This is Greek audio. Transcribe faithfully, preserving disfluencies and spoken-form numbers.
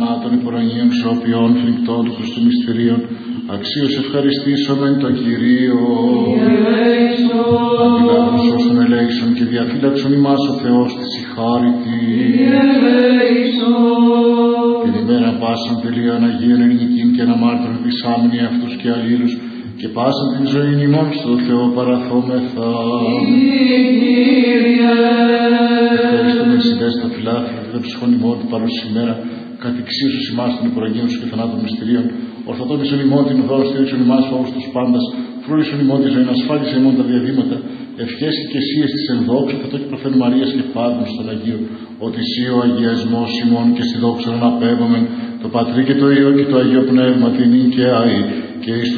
των υποραγίων ξεοποιών φρικτών του Χριστού μυστηρίων, αξίως ευχαριστήσομεν το Κυρίο. Απειλάβρος όσων ελέησον και διαφύλαξον ημάς ο Θεός της η χάρητη. Την ημέρα πάσαν τελείαν Αγίαν ελληνικήν και αναμάρτων επισάμενοι αυτούς και αλλήλους, και πάσαν την ζωή ημών στο Θεό παραθόμεθα. Ευχαριστούμε συντές τα φιλάθλια και τα ψυχών ημών την παρούση ημέρα, κατηξίσους ημάς των υποραγίων σου και θανάτων μυστηρίων, ορθοτόμησον ημών την οδό, στήριξον ημάς φόβους τους πάντας, φρούρισον ημών τη ζωή, ασφάλισε ημών τα διαδήματα, ευχές και κεσίες της ενδόξου, Θεό και προφένου Μαρίας και πάντων στον Αγίο, ότι εσύ ο αγιασμός ημών και στη δόξα αναπέμπομεν, το Πατρί και το Υιό και το Αγίο Πνεύμα την και αεί, και εις